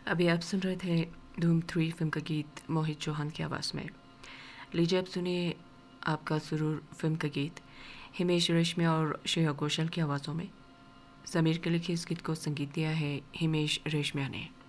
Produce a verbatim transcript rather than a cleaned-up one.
अभी आप सुन रहे थे धूम थ्री फिल्म का गीत मोहित चौहान की आवाज़ में। लीजिए अब सुनिए आपका सुरूर फिल्म का गीत हिमेश रेशमिया और श्रेया घोषाल की आवाज़ों में। समीर के लिखे इस गीत को संगीत दिया है हिमेश रेशमिया ने।